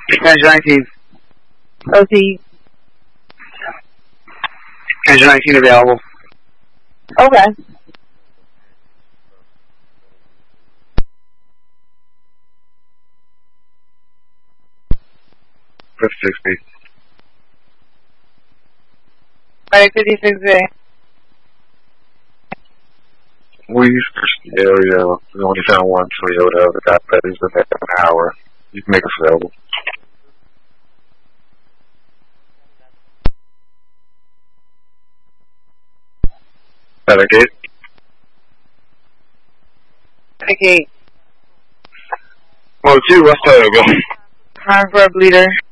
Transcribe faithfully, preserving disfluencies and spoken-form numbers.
Engine nineteen. O T. Engine nineteen available. Okay. fifty-six B. Alright, fifty-six B. We searched the area. We only found one Toyota that got ready within an hour. You can make us available. At a gate? Okay. Well, two, what's that? Go. Time for a bleeder.